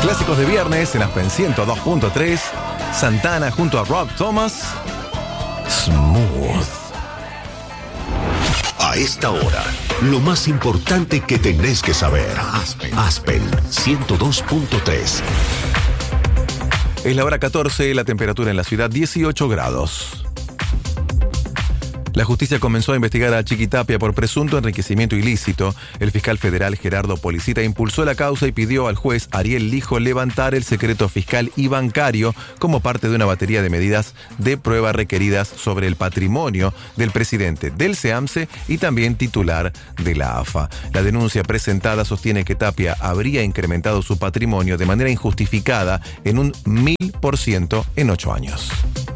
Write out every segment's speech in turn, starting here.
Clásicos de viernes en Aspen 102.3. Santana junto a Rob Thomas. Smooth. A esta hora, lo más importante que tenés que saber. Aspen 102.3. Es la hora 14, la temperatura en la ciudad 18 grados. La justicia comenzó a investigar a Chiquitapia por presunto enriquecimiento ilícito. El fiscal federal Gerardo Policita impulsó la causa y pidió al juez Ariel Lijo levantar el secreto fiscal y bancario como parte de una batería de medidas de prueba requeridas sobre el patrimonio del presidente del SEAMSE y también titular de la AFA. La denuncia presentada sostiene que Tapia habría incrementado su patrimonio de manera injustificada en un 1000% en 8 años.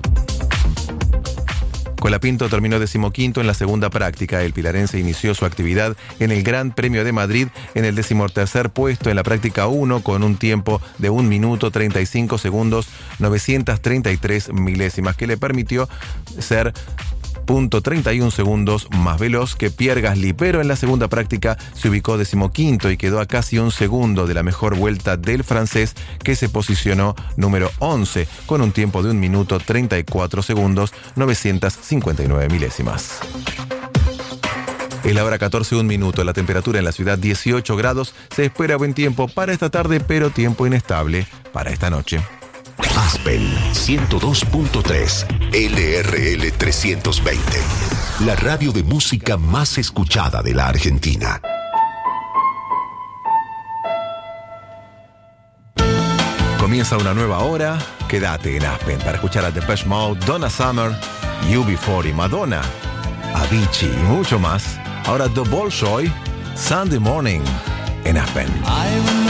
Colapinto terminó 15º en la segunda práctica. El pilarense inició su actividad en el Gran Premio de Madrid en el 13º puesto en la práctica 1 con un tiempo de 1 minuto 35 segundos 933 milésimas que le permitió ser 0.31 segundos más veloz que Pierre Gasly, pero en la segunda práctica se ubicó 15º y quedó a casi un segundo de la mejor vuelta del francés, que se posicionó número 11 con un tiempo de 1 minuto 34 segundos 959 milésimas. Es la hora 14, 1 minuto. La temperatura en la ciudad 18 grados. Se espera buen tiempo para esta tarde, pero tiempo inestable para esta noche. Aspen 102.3 LRL 320. La radio de música más escuchada de la Argentina. Comienza una nueva hora. Quédate en Aspen para escuchar a Depeche Mode, Donna Summer, UB40, Madonna, Avicii y mucho más. Ahora The Bolshoi, Sunday Morning en Aspen.